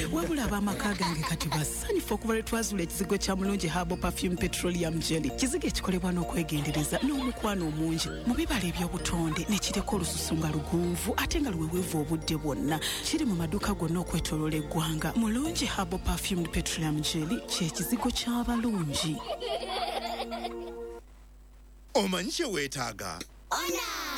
wabula ab'amaka gange kati basanyufu okuva lwe twazuula ekizigo kya mulungi Herbal Perfume Petroleum Jelly. Kizigo ekikolebwa n'okwegendereza n'omukwano omungi mu bibala eby'obutonde ne kireka olususu nga lugunvu ate nga luweweevu obudde bwonna. Kiri mu maduuka gonna okwetooloola eggwanga. Mulungi Herbal Perfume Petroleum Jelly ky'ekizigo ky'abalungi. Omanyi kye weetaaga? Ona!